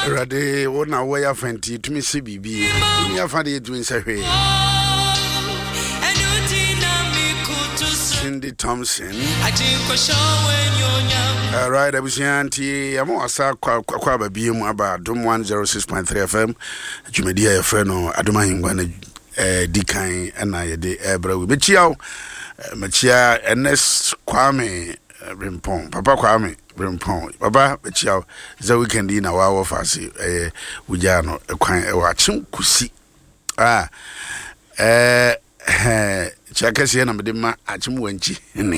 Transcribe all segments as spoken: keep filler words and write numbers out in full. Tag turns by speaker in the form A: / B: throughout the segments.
A: Rade wona wo ya fanti tumi se bibi ni afade tumi se hwe Cindy Thompson all right abusianti amo asa kwa kwa babie mu aba dom one oh six point three F M dwumedi ya frɛ no adoma hingwa na eh dikan na ye de ebra we bechiaw machia Ernest Kwame Rimpon Papa Kwame Rimpon Baba bechiaw za weekend na wa wo fase eh wuja no kwan e wa chim kusi ah eh chakase na mede ma achim wanchi ne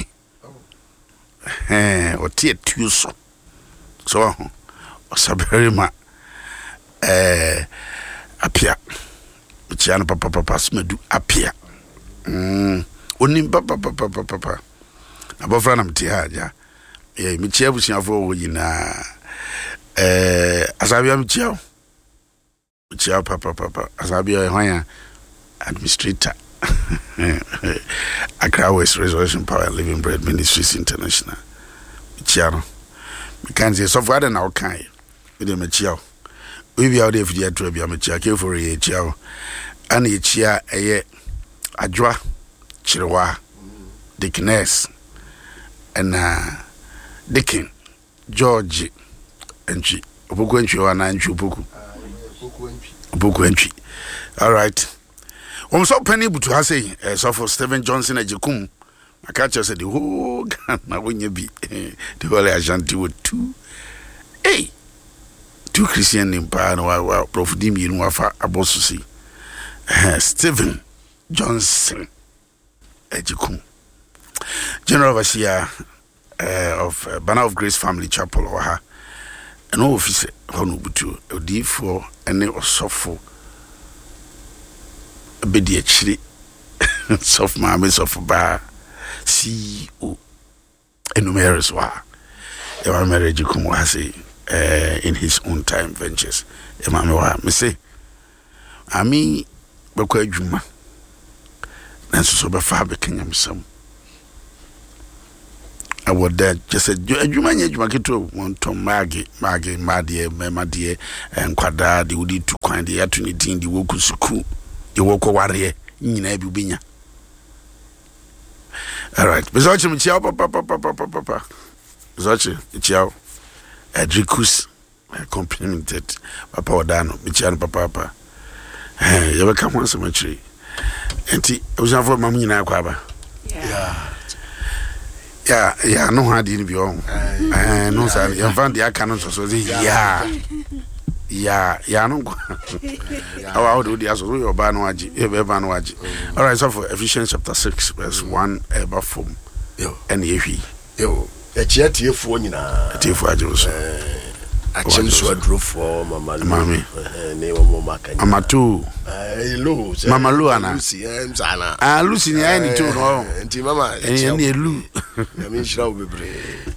A: eh otie tuso so osabere ma eh apia bechiano papa papa smedu apia mm onim papa papa papa papa abofra na mte haja eh mechia busiafo wo yina eh asabia mechia mechia papa papa asabia hwan administrator Accra West Resurrection Power Living Bread Ministries International Chiano we can say so far na okan we dey mechia we be out there for the to be mechia ke for ye chia ana ye chia eye adwa chirewa Dickness and uh Dickin George entry opoku entry wa na entry opoku opoku entry all right. Um so penny butu ha say so for Stephen Johnson Ajikum I catch said the whole Ghana when you be the whole Ashanti with two hey two Christian in pa no wa Prof Dim you know afa abosusi Stephen Johnson Ajikum General Overseer uh, of uh, Banner of Grace Family Chapel or ha an officer hono butu odi for ene osofo bedi achiri soft mama soft ba C E O enumerous wa your marriage come was uh, in his own time ventures e mama wa me say ami bekwa adwuma na so so be fa be kenyam sam I would that just a adwuma nya adwuma keto won tom magi magi madie memadie enkwada de wodi tu kwan de atuni din de woku suku you walk warrior nyina bi binya all right bezoche mchiao papa papa papa papa bezoche mchiao adrikus complimented papa odano mchiao papa papa eh yabe ka ho so machiri enti ozafo mam nyina kwa ba yeah yeah yeah no hadi ni bi on eh no sa ya van dia kan so so yeah yeah yeah no our how do the aso your ba no agi e be ba no agi all right so for Ephesians chapter six verse one eba form yo and yehi yo e chia tiefo nyina tiefo agi so achim so adrofo mama mama ne wo maka mama tu eh lu mama lu ana lucy em sana ah lucy ni ai ni tu no enti mama e ni elu ya mi shira obebre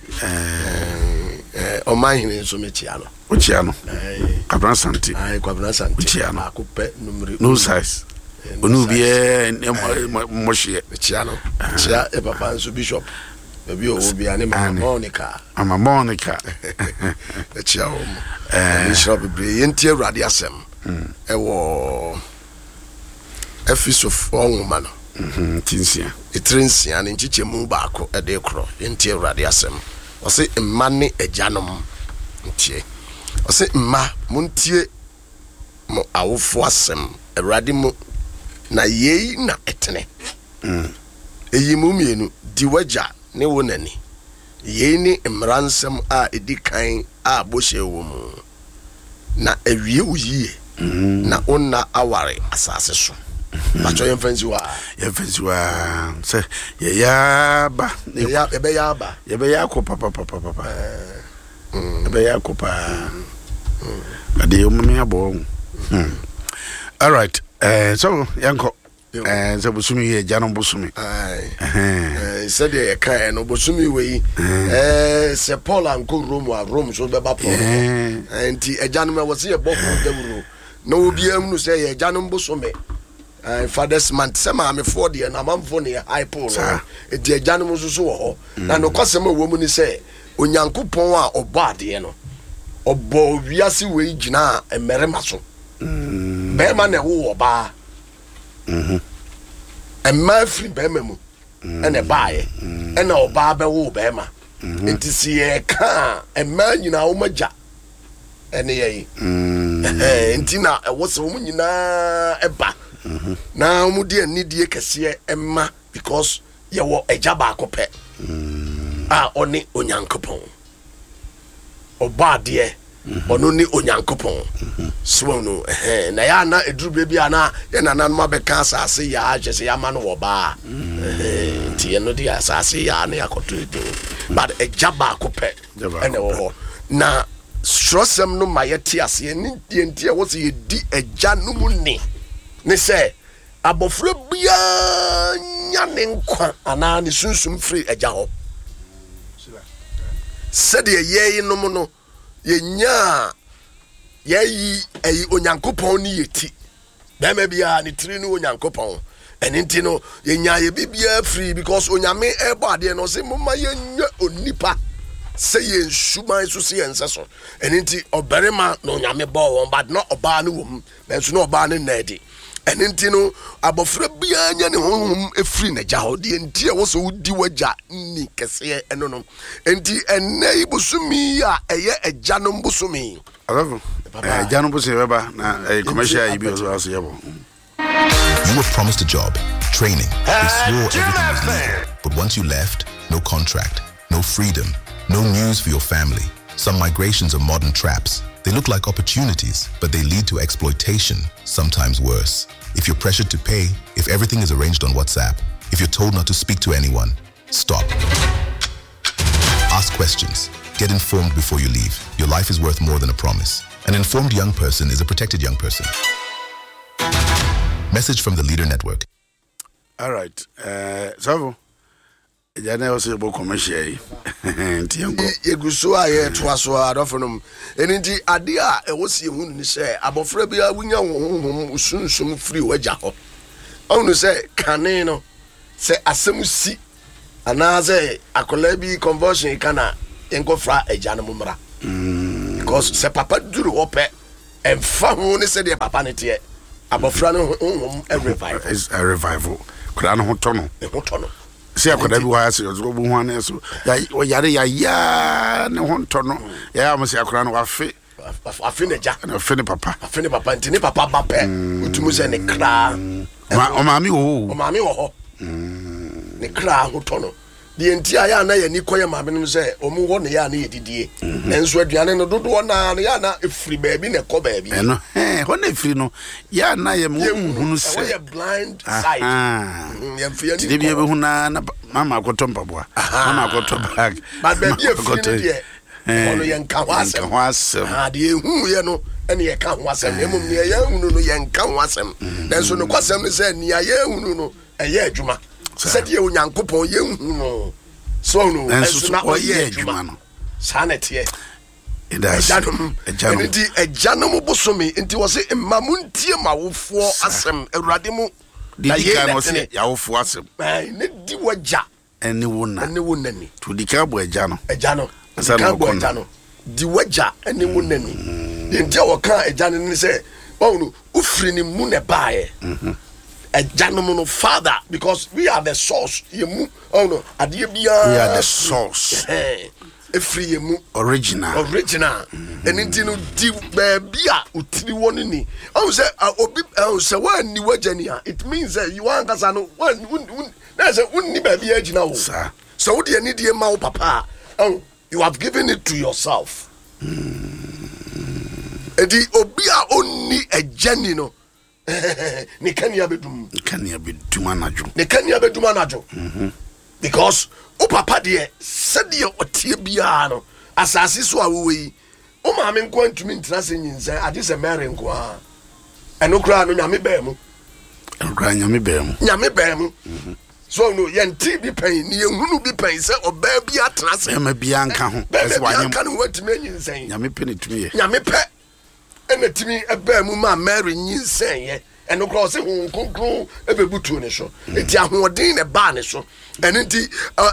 A: eh o man hin so mechia no ochia no kwabran santi ai kwabran santi ochia no akopɛ numere no size onu bie mo hye mechia no chia e papa so bishop baby o bia ne mama Monica mama Monica mechia o eh mi shira obebre yenti awrade asem e wo Ephesians four nwoma no mhm tinsia etrensia ne nchichemu baako e de kro yenti awrade asem ose mma ne ajanom ntie ose mma muntie mo awofo asem awrade mo na yei na etene mm eyi mu mienu di waja ne wonani yei ni mransem a edikan a bohye wo mu na awie uyiye mm na onna aware asase so bacho yemfanzi wa yemfanzi wa se ye ya ba ya ebe ya ba ye be ya ko papa papa papa eh ebe ya ko pa ade o me abo all right eh so yanko eh so busumi ye janom busumi eh said ye kan no busumi we eh se Paul anko Rome a Rome so be ba Paul enti ejanom e wose ye bofo dawuro no obi am no say ye janom busumi Uh, father's man sema me for the na mamfo ne hypo no e de ajanom so so wo ho na no kwasem wo mu ni say onyankopon a obade no obo wiase we gina emerema so be ma na wo oba mhm emma free be ma mu ene baaye ene oba be wo be ma enti sie ka emma nyina wo magya ene ye eh enti na wo se wo nyina eba na wo de anidie kese emma because ye wo eja ba akopɛ a oni onyankopɔn oba de ono ni onyankopɔn so no eh na ya na eduru bia na ye na nanma be ka asase ya agye ya ma no wo ba eh ti ye no di asase ya na yakoto edo but eja ba akopɛ ene wo ho na strosem no ma yeti ase ni die ntie wo se ye di eja no mu ni ne se abofra bia nya ne nkwa ana ne sunsum free eja ho said ye ye no mu no ye nya ye yi ayi onyankopon ni yeti bema bia ne tiri no onyankopon enti no ye nya ye bibia free because onyame ebo ade no se moma ye nya onipa say ye nsuman so se yense so enti obarema no onyame bo won but no oba no wom nanso no oba no nadi enti no abofra bia nya ne honhom efri na gya ho de enti e wo so wudi wagya ni kese eno no enti enne ibusumi a eye egya no mbusumi
B: alavo egya no mbusumi beba na commercial ibi ozo aso yebo.
C: You were promised a job, training, they swore everything was legal. But once you left, no contract, no freedom, no news for your family. Some migrations are modern traps. They look like opportunities, but they lead to exploitation, sometimes worse. If you're pressured to pay, if everything is arranged on WhatsApp, if you're told not to speak to anyone, stop. Ask questions. Get informed before you leave. Your life is worth more than a promise. An informed young person is a protected young person. Message from the Leader Network.
B: All right. Uh, so, Jana was able to commercial.
A: Yeguso aye twaso adofonom eniti ade a e wosi ehunu ni se abofra bia wunya honhom usunsum free wagya ho onu se kane no se asemusi ana se akola bi conversion kana enkofra agya no mumra because se papa duru ope emfa ho ne se de papa ne te abofra no honhom a revival
B: is a revival kura no hotono
A: e hotono
B: se akoda bi wa se ozo bu ho na so ya yare ya ya ne hotono ya am se akora no afi
A: afi ne ja
B: na afi ne papa
A: afi ne papa ntini papa ba pe utumu se ne kra
B: o maami wo
A: o maami wo ho ne kra hotono de ntia ya na ya ni koye maami no se o mu wo ne ya na yedidie enso aduane no dodo na ya na efiri baabi ne ko baabi
B: eno eh ho na efiri no ya na ye mu hunu se
A: we blind side ya fia ni
B: de bi be huna na mama akoto mpaboa mama akoto bag
A: but baabi efiri de ono ye nka wasem
B: nka wasem
A: ah de ehu ye no ene ye ka wasem emum ne ye hunu no ye nka wasem nanso no kwasem ne se ne ye hunu no eye adwuma said ye onyankopon ye hunu no so no enso na oye adwuma no sanete
B: ejanum ejanum
A: enti ejanum bosomi enti wo se mamuntie mawofo asem awurade mu
B: na ye kan se yawofo asem
A: ne di wagya
B: ene wona
A: ene wonani
B: to di ka bo ejano
A: ejano ka bo ejano di wagya ene wonani enti wo kan ejano ni se wonu ufiri ni mu ne baaye ejanum no father because we are the source yemu oh no ade bia
B: we are the source
A: efri yemu
B: original
A: original enti no di baabi a utiri woni ni oh say obi oh say wan ni wagya a it means that you want kasa no wan na say unni baabi agina wo
B: sir
A: so wo de ni die ma wo papa oh you have given it to yourself edi obi a onni ejani no ne kania bedum
B: kania bedum anajo
A: ne kania bedum anajo mhm because o papa de said ye otie bia no asase so awoyi o ma me nko antumi ntina se nyinsa ade se mere nko a eno kra no nyame ba mu
B: kra nyame ba mu
A: nyame ba mu so no ye nti bi pen ne ye hunu bi pen se oba bi atena se
B: ma bi anka ho
A: ese wanyam kan watumi nyinsa
B: nyame pe ne tumi ye
A: nyame pe ene timi eba mu ma Mary nyinsa ye ɛno kora ɔse ho nkonkron ɛbɛbutuo ne so ɛti ahoɔden ne baa ne so ɛno nti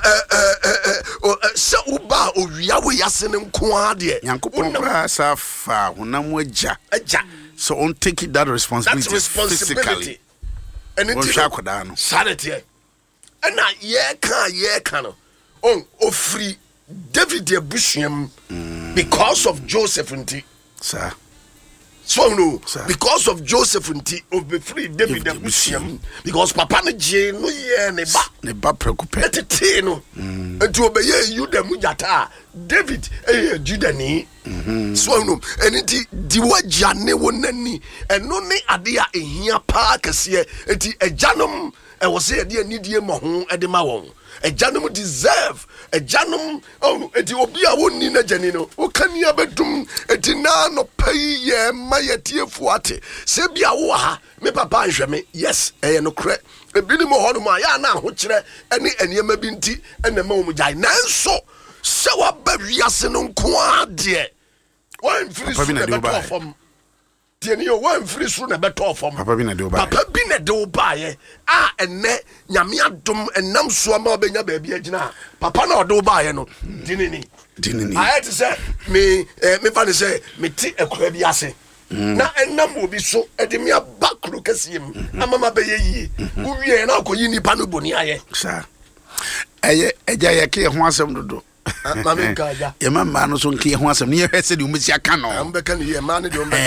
A: sɛ woba a owia wo yase ne nko a deɛ
B: Nyankopɔn koraa saa fa honam agya
A: agya
B: so on take that responsibility
A: That's responsibility.
B: And
A: it's sanity. And now, yeah, can yeah, can oh, oh, free David the Busham because of Joseph and T.
B: Sir.
A: So no,
B: Sir.
A: because of Joseph and T. of the free David the Busham because Papa ne Jay no yeah ne ba
B: ne ba preoccupé.
A: Let it no. And to obey you the mujata David eh Judani. So no, and it di wagya ne wonani eno ne ade a ehia pa kase enti agyanom e wo se ade anidie ma ho ede ma won agyanom deserve agyanom oh enti obi a wonni na gyani no wo kani abedum enti na no pai ye ma yetiefu ate se bia wo ha me papa nhwe me yes eh no kre ebi ni mo ho no ma ya na ho kire ene enema bi nti ene ma wo mujai nanso se wa ba wiase no nko ade one free so na beto from tieni o one free so na beto from
B: papa bi na de oba
A: papa bi na de oba ye a enne nyame adom enam so ma obenya ba bi agina papa na de oba ye no dinini
B: dinini
A: I had to say me me fa say me ti ekura bi ase na enam obi so e de me abakru kasiem amama be ye yi wo wie na akoyi nipa no boni aye
B: sa eye eja ye ke ho asem dodo
A: mama nkaja
B: ye mama no so nke ho asem ne ye hwese de umesi aka no
A: am be kan ye ma ne de um be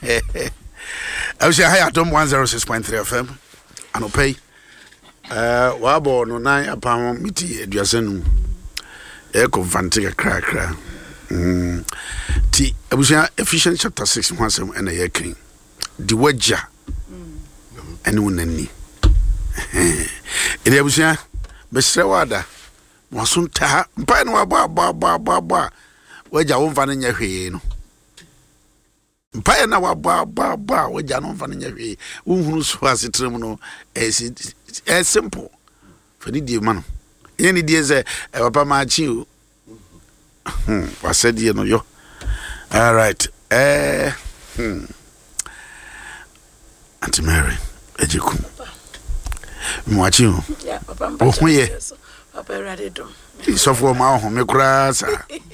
B: I was here at one oh six point three F M anopay eh wa bo no nan apam miti aduasenu e konfante kra kra mm ti abusia Ephesians chapter six ho asem na ye kan di wagya ene wonani e abusia be srewada wasunta mpa no aba aba aba aba wagya wo mfa no nya hwee no mpa na waba aba aba wagya no mfa no nya hwee wohunu so asetrem no is simple for the die man ye ni die ze papa ma chi o hmm wasadie no yo all right eh hmm Auntie Mary ejiku mwachi o
D: yeah papa
B: o huye
D: papa ready do
B: so for ma ho me kura sa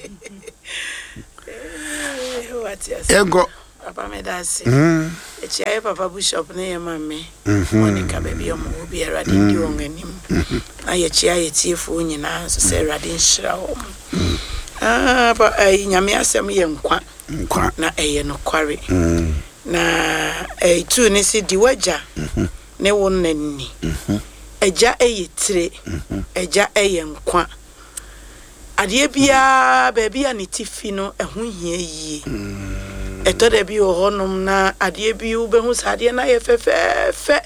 D: what yes
B: engo
D: papa me dasi
B: mm
D: e chia papa bishop na ye mame monica baby omo obi ready di won anim na ye chia ye tiefo nyina so say ready nshira wo ah ba ai nyame asem ye nkwa
B: nkwa
D: na eye no kware na eh tu ne si di wagya ne won nanni eja eye tire eja eye nkwa ade bia baabi a ne tifi no eho hia yi eto de bi ohonom na ade bi u behu sade na ye fefefe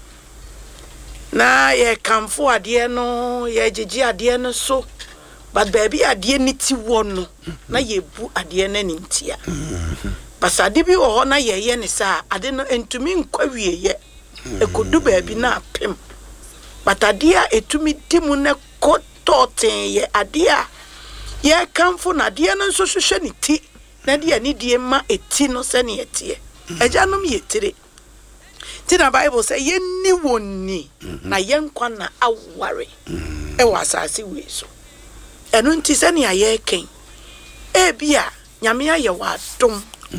D: na ye kamfo ade no ye gigi ade no so but baabi ade ni ti wo no na ye bu ade na ni ntia basade bi oho na ye ye ne sa ade no entumi nkwa wie ye ekodu baabi na apem batadia etumi timu ne kototen ye adia ye kamfo na dia no nso hwehwe ne ti na dia ni die ma eti no se ne etie ejanom ye tire ti na bible say ye ni woni na ye nkwa na aware e wasase we so enu nti se ne aye ken e bia nyame aye wadom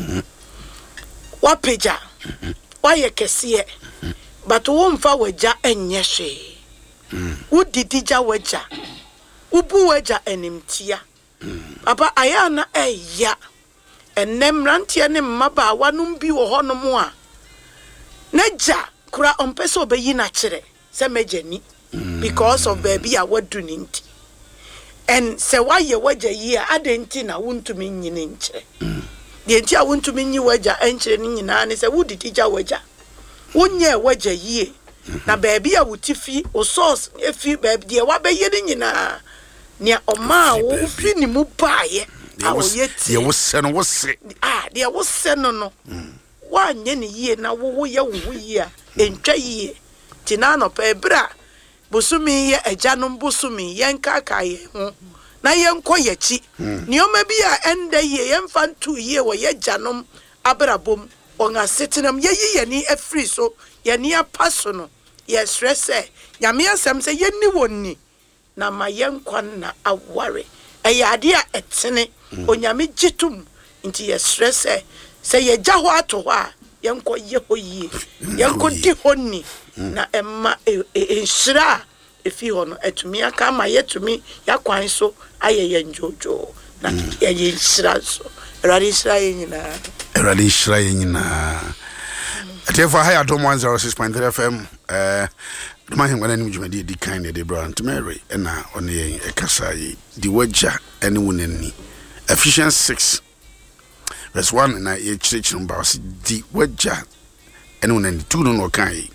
D: wa peja wa ye kese but wo mfa wagya enye hwe wo didija wagya ubu wagya enimtia papa aya na eya enemrantie ne mmaba wanum bi wo honom a naja kura ompese obeyi na kire se mejani because of baby a wadu ninti and se waye wagya yi a adenti na wontumi nyine nkire de nti a wontumi nyi wagya enkire ni nyina ne se wo didija wagya wonye wagya yi na baby a wutifi o source efi baby de wa beye ni nyina ne oma wo fi ni mu baaye a wo yeti
B: ye wo se no wo se
D: ah de wo se no no wa nye ni yie na wo wo ye wo yie a entwa yie tina no pa bra bosumi ye agyanom bosumi ye nkaka ye ho na ye nko ye chi nioma bi a enda yie ye mfa ntu yie wo ye agyanom abrabom on a sitting ye ye ni a free so ye near personal yes stress eh yamia sam say ye ni woni na ma yen kwan na aware e yade a etene onyame gitum nti yes stress eh say ye gya ho ato ho a yen ko ye ho yi yen ko di honi na emma enhira efi ho no etumi aka ma yetumi yakwan so aye yen jojo na ye enhira so erade enhira nyina
B: erade enhira nyina Therefore, I had one zero six point three F M. Uh, the man when any jumedi di kind of the brand to Mary and now on the Kasai, the Wedja, anyone any. Ephesians six, verse one, and I each church number the Wedja, anyone any two no kind.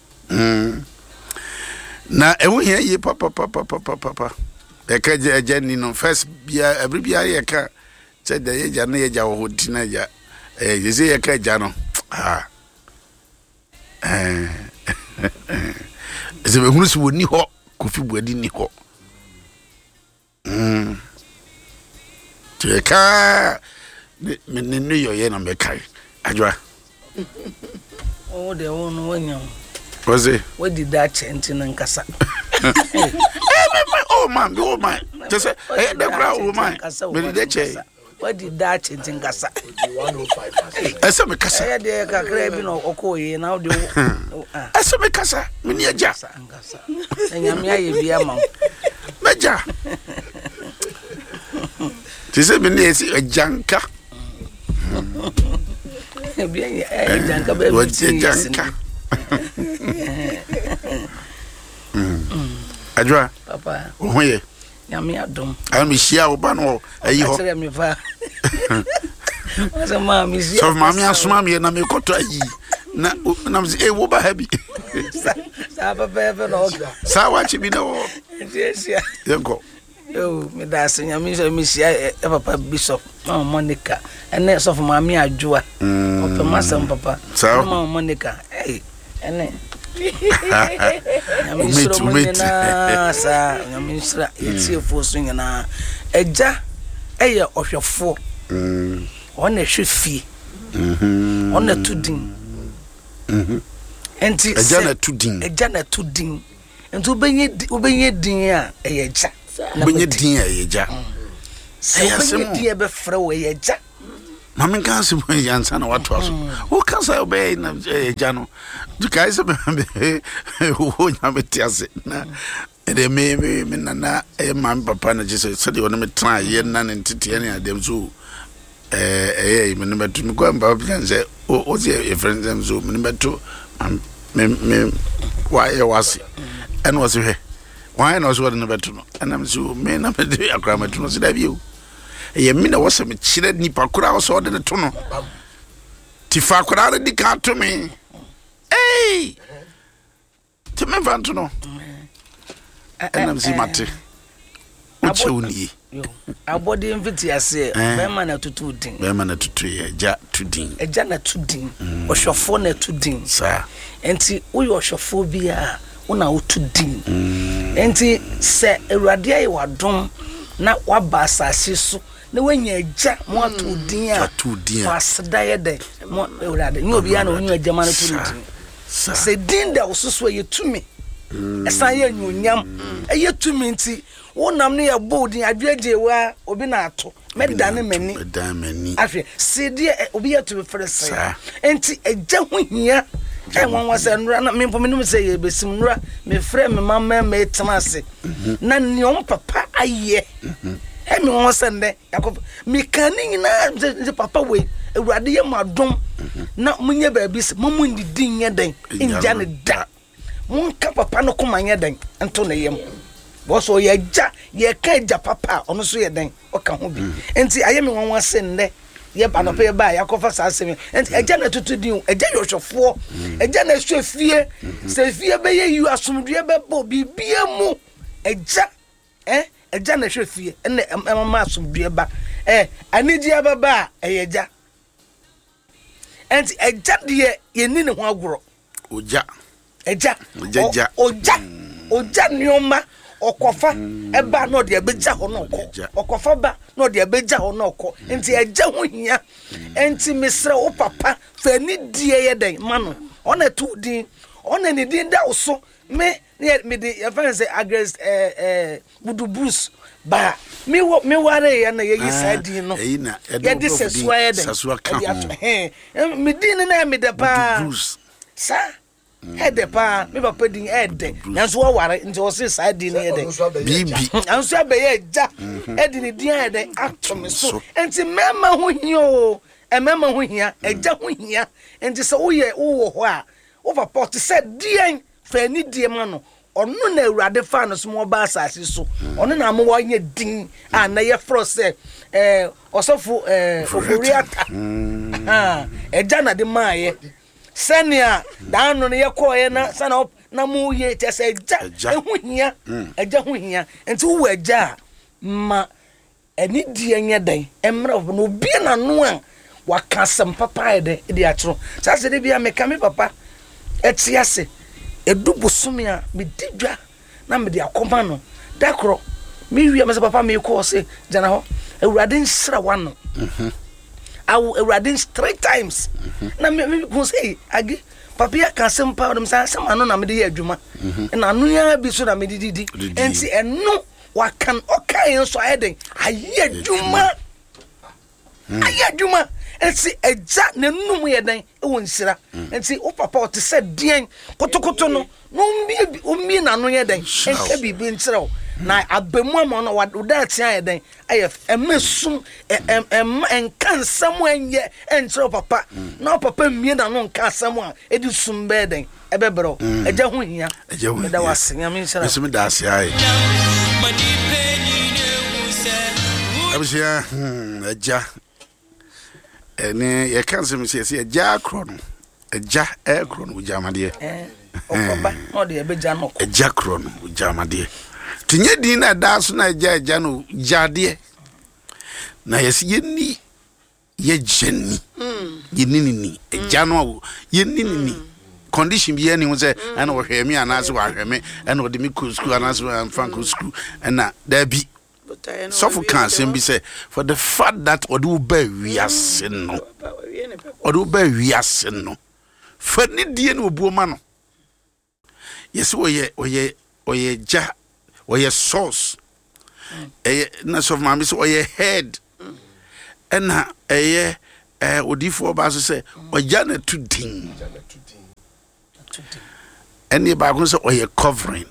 B: Now, every year, ye papa, papa, papa, papa. The Kaja Jenny no first beer, every beer, ye car said the Jana Jaw teenager. You say a Kajano. Ah. Eh Eze behunu si woni ho Kofi Buadi ni ho mm Teka me ne no yoye na me kai adwa
E: Oh de won wonyam
B: was it
E: what did that change in nkasa
B: Oh man oh man just eh the crowd oh man me dey che
E: what did that change in nkasa
B: Ese me kasa
E: eh de kakra bi no okoye na de
B: Ese me kasa me ni aja
E: nkasa enyame aye bia ma
B: meja Tise me ni esi ajanka
E: bia eh ajanka ba bi
B: ajanka Adwa
E: papa
B: ohoye
E: nyame adom
B: ami hia wo ba no ayi ho
E: akere me fa Sama mi
B: so mami asoma me na me koto ayi na na me e wo ba ha bi
E: sa papa e no
B: sa wa chi bi no
E: jesia
B: yenko
E: yo me da senya mi so mi sia e papa bishop ma Monica ene so for mami adwoa ope masam papa ma Monica eh ene
B: o me tu me
E: na sa nyame sra etie fo so nyina eja eye ohwefo mm on hwefie mhm on tudin mhm enti
B: eja na tudin
E: eja na tudin enti obenye obenye din a eye eja
B: obenye din a eye eja
E: obenye din e be frɛ wo eye eja
B: Mami kansi mo yansa na watu aso. O kansa obey na eja no. Du kai se be o nyame tiase na. Ede me me me na e mam papa na Jesus so de wona me try ye na ntete ne adem so eh eh me no betu me ko mba plan se o o se e friends them so me betu me me wa ye wasi. En was he. Why no so de betu no. Enam so me na me de akra metu no se da bi o. Ye me na wose me kire nipa kura so de to no ti fa kura de ka to me eh ti me van to no enam si mate o cheuni
E: abodi mfiti ase be ma na tutu din
B: be ma na tutu ye ja tudin
E: eja na tudin ohwofo na tudin
B: sa
E: enti uyo ohwofo bia una o tudin enti se ewrade ayi wadom na waba asase so na wanya eja mo atudin a wasda ye de mo ewrade nyi obi ya na onyu eja ma na tudin se din da osuso ye tumi esa ye nyonyam eye tumi nti wonam ne ye boldin adweje wa obi na ato meda ne mani
B: meda mani
E: afwe se de obi ya to fere se enti eja ho hia e won wasa nura na me pomenu se ye besim nura me frɛ me mama me tenase na niom papa aye e me won wasa nde yakob me kan nyina je papa we ewrade ye madom na munye ba bi se momu ndidi nye den inja ne da mun ka papa no kuma nye den ento ne yem bo so ye ja ye ka ja papa ono so ye den o ka ho bi enti aye me won wasa nde ye ba no pe ba ya kofa sa asem enti eja na tutu din eja yo hwefo eja na hwefie se fie be ye yu asomdue be bo bibia mu eja eh eja na hwefie ene mama asomdue ba eh anigi ababa eja enti eja de ye ni ne ho agoro
B: oja
E: eja
B: oja
E: oja oja nioma okofa eba no de abeja ho no ko okofa ba no de abeja ho no ko enti agya ho hia enti mesre wo papa fa ni die ye den ma no ona tu din ona ni din da so me me de ya fa say agres eh eh budu bruce ba me me ware ya na ye yisa din no ye de sesua ye den me din na me de pa sa Ede pa me papa din ede nanso wo ware nti wo se sa din ede bibi nanso abeye ja ede ni din ede atom so enti mema ho hia o e mema ho hia eja ho hia enti se wo ye wo ho a wo papa te se din fa ni die ma no onu na awurade fa no so mo ba asase so onu na mo wo nye din a na ye fro se eh osofo eh oforiata ha eja na de maaye senia dano ne yekoye na sana na mu ye tese eja ehuhia eja huhia enti wo eja ma eni die nya dan emra no bi na no a waka sam papa ede ide atro sase de bia meka me papa etiase edubu sumi a me didwa na me de akoma no dakro me wi me papa me ko se jana ho awurade nsra wano mhm I will riding three times. Na me me go say agi papa ya kan sem pa dem say sem anu na me de adwuma. Na anu ya bi so na me di di. Enti enu wa kan okay so ayeden aye adwuma. Aye adwuma. Enti eja na num ye den e won sira. Enti o papa o te say dien kotokoto no no mbi umbi na anu ye den enka bibi ntira o. Na abemu am no wada tia ye den ayef emesum em enkan samu enye entro papa na papa mie na no nka samu a edi sum be den ebebro eja ho hia
B: eja ho
E: da wasenya me nsira
B: mesum da ase ai abisia eja ene ye kan se me se eja akro no eja ekro no jamade
E: eh okoba no de ebeja no ko
B: eja akro no jamade tinye din na da so na eja eja no jade na yesi yeni ye jeni yeni ni eja no yeni ni condition bi ani wo say ana wo hwe me ana so wa hwe me ana wo de me ku school ana so am fan ku school ana da bi so for can be say for the fact that odu ba wiase no odu ba wiase no fa ni die no obuo ma no yesi wo ye oye oye ja oye source eh na so ma me so oye head ena eh eh odifo ba so say oja na to din any ba go say oye covering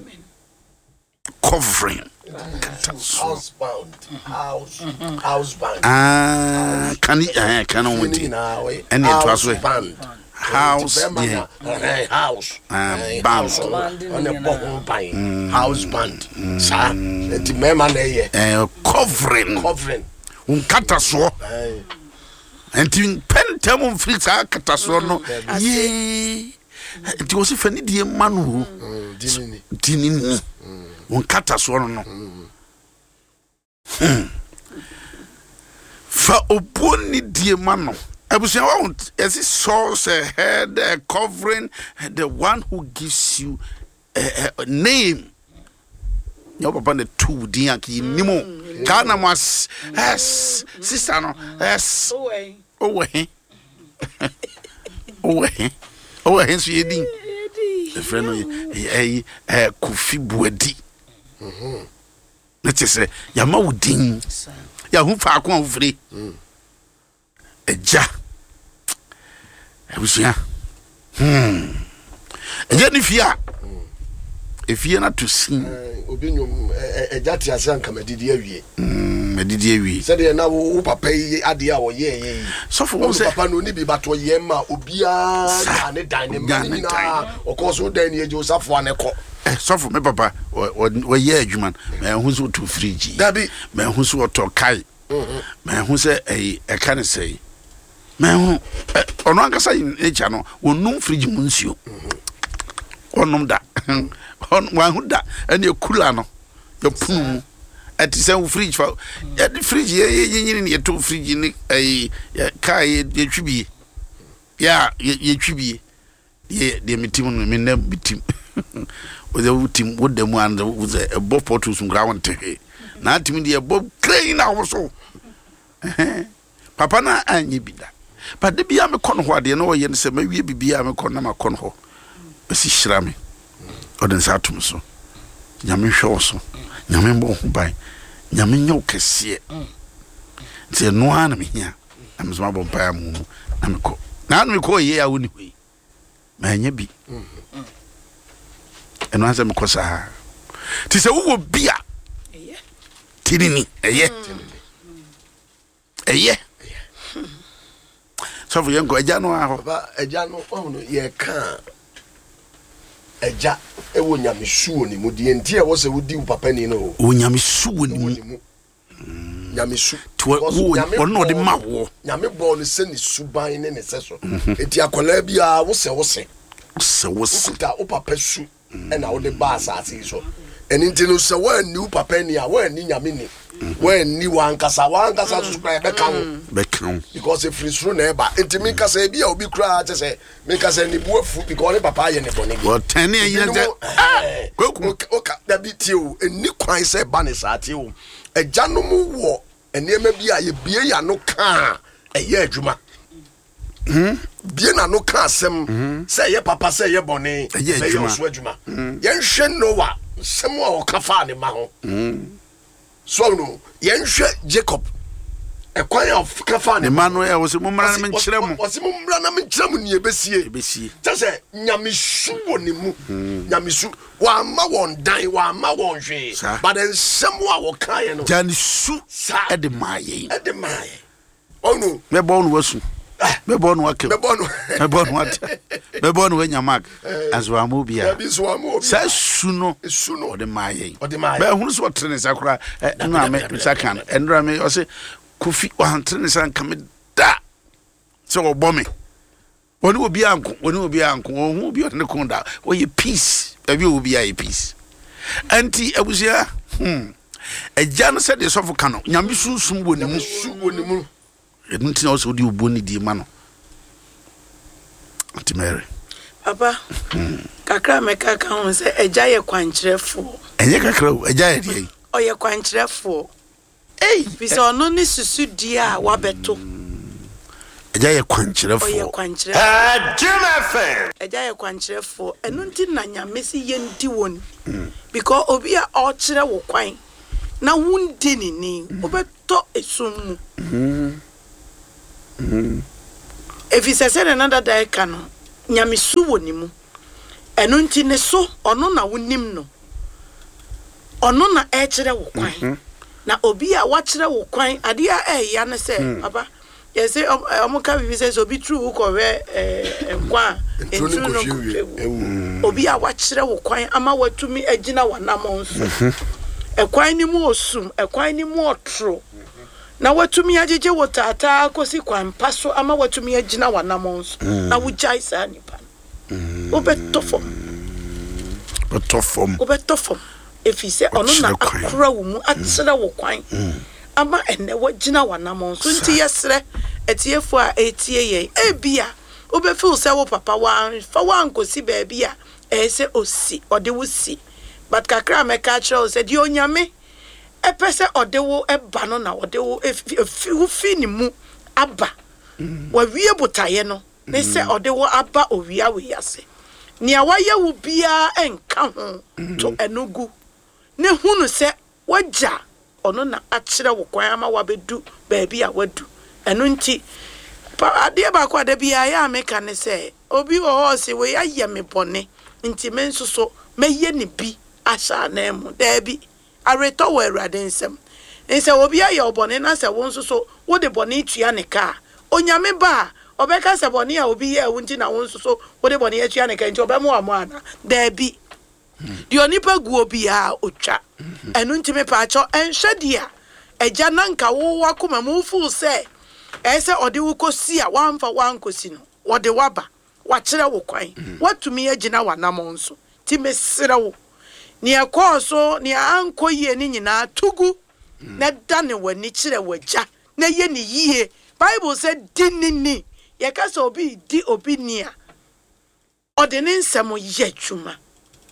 B: covering
A: housebound house housebound
B: ah can you eh can on with any to us house yeah
A: house
B: bound
A: on a bottom pine house band sa the mema na ye
B: eh covering
A: covering
B: un kataso enti pentam free sa kataso no ye ti wo se fani die manu dinini dinini un kataso no fa oponi die manu ebusia wa is source a head a covering the one who gives you a, a name your papa the two dia ki nimo kana mas yes sister no yes
D: Owe.
B: Owe. Owe. Owe henso yedin the friend eh eh Kofi Buadi mhm let us say yama udin ya hu fa akon ofre eja ebusia hmm eja ni fia efia na to sin
A: obi nyom eja ti ase anka madidi awie
B: hmm madidi awie
A: se de na wo papa yi ade a wo ye ye
B: so for wo say
A: papa no ni bi bato ye ma obia na ne dan ne ma ni na okoso dan ne ejo safo aneko
B: eh so for me papa wo ye adwuma me hu so to fridge
A: dabi
B: me hu so to kai me hu se eh e kan say me hu ono ankasa echa no wonum fridge mu nsuo onum da on wa hu da ene kula no yo punu ati se fridge fa ya di fridge ye ye ni ye to fridge ni eh kai ye twibie ya ye twibie ye de mitim no me na mitim with the team with them one with a bob portals from ground to na team the bob crane also papa na anyi bi da but de bia me kono ho ade na wo ye ne se ma wie bibia me kono na ma kono ho esi hira me odin sa atum so nyame hwe so nyame mbo ho ban nyame nyo kese ti no ana me hia am so ma bo pa mu na me ko na no me ko ye ya woni hoi ma nya bi eno anse me ko sa ti se wo bia eye tinini eye eye so for yango eja no aho
A: ba eja no ono ye kan eja e wo nyame suo ni mu die ntie wo se wo di papa ni no
B: wo nyame suo ni mu
A: nyame su
B: to wo no de ma wo
A: nyame bo no se ni suban ne ne se so eti akola bia wo se wo se
B: se wo se
A: ta o papa su e na wo de ba asase so eni ntino se wo ani papa ni a wo ani nyame ni when ni wan kasa wan kasa to square be kan
B: be kan
A: because if free through na ba enti me kasa bia obi kura che se me kasa ni buafu because ne papa ye ne bone bi
B: well ten years
A: eh kweku oka da bi ti o eni kwan se ba ne sa ti o eja no mu wo enema bia ye bie ya no kan eye adwuma hmm bie na no kan asem se ye papa se ye bone be ye so adwuma ye nhwe Noah sem o kafa ne ma ho so no yenhwe Jacob e kwan of kafa ne
B: ma no e wo se mo mra na me nkyere mu
A: wo se mo mra na me nkyere mu ne ebesie
B: ebesie
A: tase nyamesu woni mu nyamesu wa ma won dan wa ma won hwe but ensem a wo kan no
B: jan su e de maye
A: e de maye onu
B: me bo no wasu me bo no wake
A: me bo no
B: me bo no wat me bo no nyamak azwa mu bia sa su no
A: su no
B: de maye
A: de maye
B: be hunu so trene sakura na me sakan endra me o se kofi o han trene san kam da so o bo me woni obi anko woni obi anko o hu obi o ne kon da o ye peace e bi obi ya peace anti abusia hm eja no se de so fo kano nyame susum woni mu
A: su woni mu
B: edunti na so di oboni di ma no anti Mary
D: papa kakra me kaka ho se eja ye kwankyerefo
B: enye kakra eja ye die
D: o ye kwankyerefo eh bisa ono ni susu di a wabeto
B: eja ye kwankyerefo
D: o ye kwankyerefo
A: ah Juma fan
D: eja ye kwankyerefo eno nti na nyame si ye ndi won because obi a o kyere wo kwan na wundi ni ni obeto esum mu Mm. If it's a said another day cano, Nyamisu wonimu. Enunti ne so, ono na wunim no. Ono na echere wo kwan. Na obi a wachere wo kwan, adia eh ya ne se, papa. Ye say omoka bibi say obi true ko we eh kwa. Entru no obi a wachere wo kwan ama watumi agina wanamon so. E kwan ni mu osum, e kwan ni mu otro. Na watumi ajeje wotata akosi kwa mpaso ama watumi agina wanamonso na wujai sa nipa obetofom
B: betofom
D: obetofom efise ono na akura wo mu atsira wo kwan ama ene wagina wanamonso nti yesre etiefo a etie ye ebia obefil se wo papa wa fa wan kosi ba bia e se osi ode wo si but kakra me ka kire se di onyame epese odewo eba no na odewo efi fi ni mu aba wa wie botaye no ne se odewo aba owia we yase nia waye wo bia enka ho to enugu ne hunu se waja ono na akire wo kwan ama wabedu baabi a wadu enu nti pa ade ba kwa da bia ya meka ne se obi wo ho se we aye me bone nti men soso meye ne bi asha na emu da bi areto we rade nsem nse obi aye obone na se won so wo de bone tua ne ka onyame ba obeka se bone a obi ye wunti na won so wo de bone tua ne ka nti obemu amu ana da bi di onipa gu obi a otwa enu nti me pa cho enhwe dia eja na nka wo wakoma mu fu se ese ode wo kosi a wamfa wankosi no wo de waba wa kire wo kwan watumi agina wanamon so ti mesire wo ni ekoso ni anko ye ni nyina tugu na dane wani kire waja na ye ni yie Bible said dinini ye ka so obi di obi nia ode ne nsem ye twuma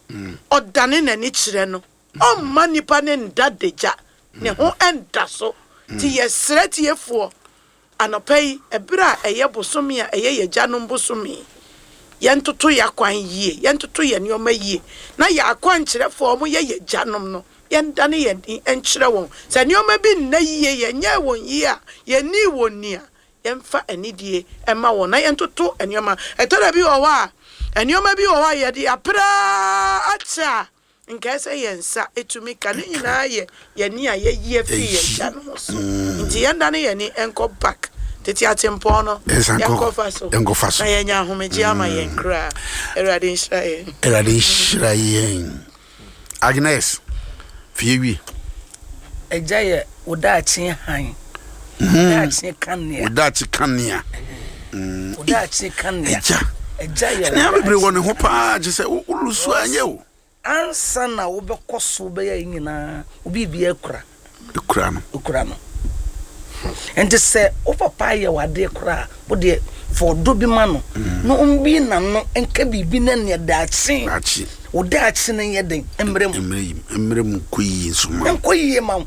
D: ɔdane n'ani kyerɛ no ɔmma nipa ne nda dagya ne ho ɛnda so ti yɛsrɛ tiefoɔ anɔpa yi ɛberɛ a ɛyɛ bosome a ɛyɛ yɛgyanom bosome yɛntoto yɛ akwan yie yɛntoto yɛ nneɔma yie na yɛ akwankyerɛfoɔ ɔmo yɛ yɛgyanom no yɛndane yɛ nkyerɛ wɔn sɛ nneɔma bi nna yie yɛnyɛ wɔn yie a yɛni wɔn ni a yɛmfa anidie ɛma wɔn na yɛntoto nneɔma ɛtɔda bi wɔ hɔ a nneɔma bi wɔ hɔ a yɛde apraa akyɛ a nkae sɛ yɛn nsa ɛtumi ka ne nyinaa yɛ yɛni a yɛyie firi yɛgyanom so nti yɛndane yɛni ɛnkɔ back tete atempɔn no yɛnkɔfa so
B: yɛnkɔfa so
D: na yɛnya ahomegye ama yɛn kra Awurade nhyira yɛn
B: Awurade nhyira yɛn Agnes fie wi
E: Agya yɛ wodaakye han wodaakye kanea
B: wodaakye kanea
E: wodaakye kanea
B: Agya
E: Agya yɛ
B: na bebre wɔ ne ho paa gye sɛ wolusu anyɛ wo
E: ansa na wobɛkɔ so bɛyɛ nyinaa obi bi akura
B: ekura no
E: okura no enti sɛ wo papa yɛ wade kora wo de for do bi ma no no umbi na no enka bibi na ne daakye
B: daakye
E: wo daakye ne yɛ den emrem
B: emrem emrem koyi nsuma
E: enkoyi ma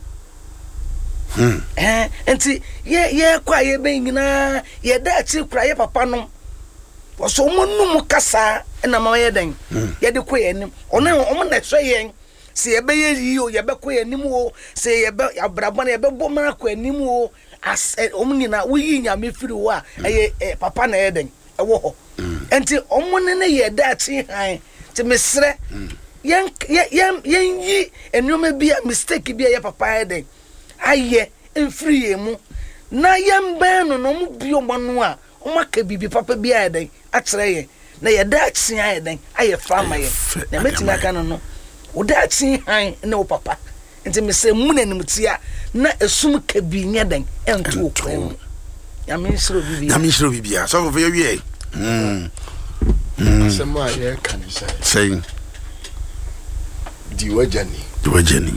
E: hmm eh enti ye ye kwa ye ben nyina ye daakye kora ye papa no wɔso mo num kasa na ma yɛ den ye de koyi anim ɔno ɔmo na hwɛ yɛn se ye be ye yi o ye be koyi anim o se ye be abrabɔ na ye be bɔ mara koyi anim o as omnina we nyame firi wo a eye papa na eden e wo ho enti omone ne ye daakye han ti mesre yen yen yen yi enoma bi a mistake bi ye papa eden aye enfiri ye mu na yen ban no no mu bi o manu a o maka bibi papa bi eden a kire ye na ye daakye han eden aye fama ye na metina aka no no wo daakye han ne wo papa enti mesre mu na nimtia na esum kabi nyeden ento okwan yame nsiro bibia
B: yame nsiro bibia so for you wie mm
A: sema ye kan say
B: say
A: di wajani
B: di wajani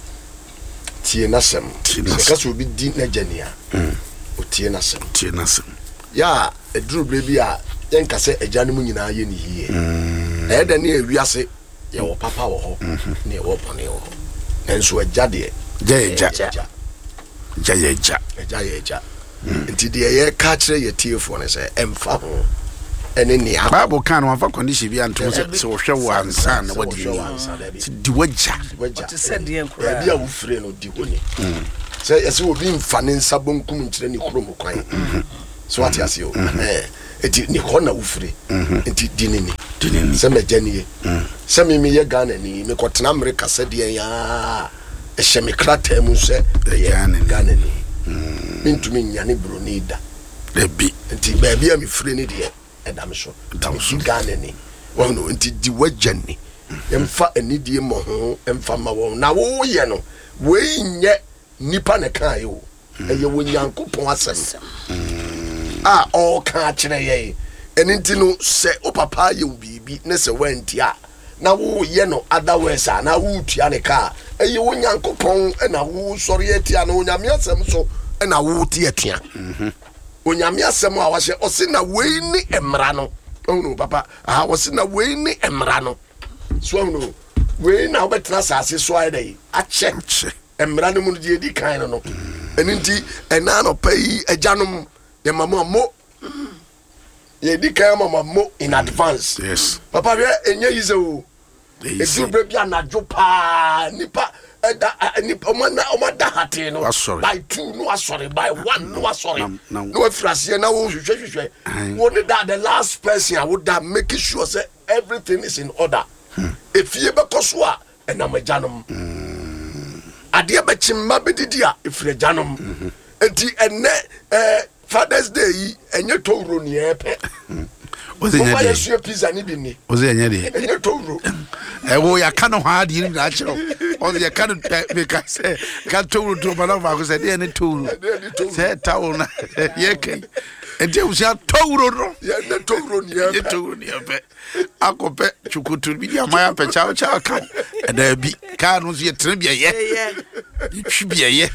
A: tie na sem
B: tie na
A: sem so bi di na jani a mm o tie na sem
B: tie na sem
A: ya eduru bre bi a yen ka say ejane mu nyina ye ni hie mm e da ne ewiase ye wo papa wo ho ne ye wo pone wo enso ejade
B: Jaja
A: Jaja
B: Jaja
A: Jaja nti de ye ka kire ye tiefo ne se emfa ho ene ne a
B: Bible kan no afa condition bi anto se se wo hwe wo ansa na wodi di waja
E: ti se de enkura
A: bia wo fire no di honi se yesi obi mfa ne nsa bonkum nkire ne kuro mokwan so ati ase o eh eti ne ko na wo fire nti di ne ni
B: di ne ni
A: se mejanie se me me ye Ghana ni me ko tena America se de ya e sheme krata mu se ye Ghana ni mintumi nyane bronida
B: debi
A: nti ba bia me fire ne de edam so dam so Ghana ni wo no nti di wajani emfa anidie mo ho emfa ma wo na wo ye no we nye nipa ne kan yo eye wo nyankopon asem ah o kan kire ye eni no se o papa ye bibi ne se wanti a na wo ye no otherwise na wo tua ne ka eye wo nyankopon na wo sori etia na onyame asem so na wo tie tia mhm onyame asem a wa hye o se na we ni emra no no papa ah wo se na we ni emra no so no we na obetna sase so ai dai a che emra no mu di di kan no eninti ena no pai ajanom ye mama mo ye di kan mama mo in advance
B: yes
A: papa we enye yize o e du bre bia na jo pa nipa nipa omana omada hate no by two no sorry by one no sorry no afrase na wo hwehwe hwehwe wo ne that the last person I would that make sure say everything is in order if you be koso a ena majanom ade be chimma bedidi a ifre janom enti enne eh Father's Day enye towro ni epe
B: oze nya de
A: oze pizza ni bi ni
B: oze nya de
A: enye towro
B: e wo ya ka no ha de ni na chiro oze ya ka no me ka se ka towro to bana fa ko se de ni towro se tawo na ye kai enti o sia towro no
A: ye ne towro ni epe
B: ye towro ni epe akope chukutu bi ya ma ya pe cha cha ka e da bi ka no ye tre bi ye ye twi bi ye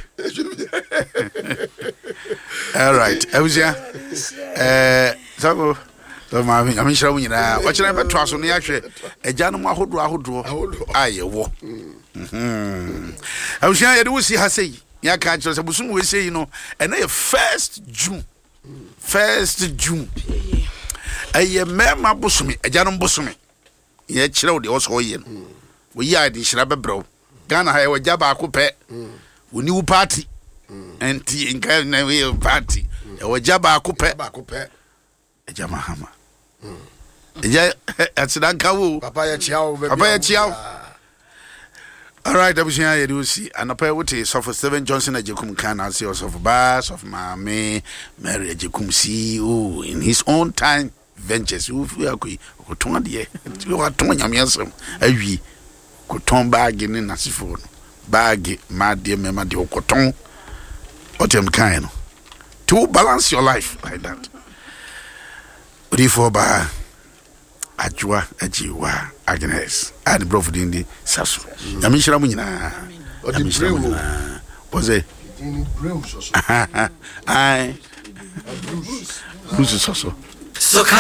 B: all right Eusia eh so So ma me am shira wunyina o kire be to aso no ya hwe agya no ahodo ahodo aye wo mhm am shira ye de wusi ha sei ya ka kire se busum we sei no ena ye first June first June aye mema busumi agya no busumi ye kire wo de oso ye no wo ya de shira bebrew Ghana ha ye wagya ba ko pe woni wu party enti inka na we party e wagya ba ko pe
A: ba ko pe
B: agya mahama yeah, accident kawu.
A: Papa ya chiao,
B: Papa ya chiao. All right, I was here. You do see, and I pay what is of Steven Johnson at Jekum can I see us of Bass of Mame Mary Jekum see oh in his own time ventures. You feel okay? Coton dear, you are Tony Yamiasum. A we coton bag in Nasifon bag, my dear Mamma de Coton. What am kind to balance your life like that. Before ba Ajwa Ajiwa Agnes and brother Dindi Sasu. Yamishra Munina.
A: What did you
B: was it?
A: Bruce.
B: I Bruce also. So